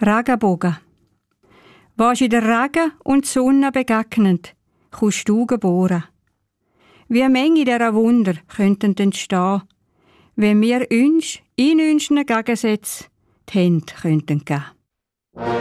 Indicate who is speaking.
Speaker 1: Regenbogen. Was in der Regen und die Sonne begegnet, kannst du geboren. Wie eine Menge dieser Wunder könnten entstehen, wenn wir uns in unseren Gegensätzen die Hände geben könnten.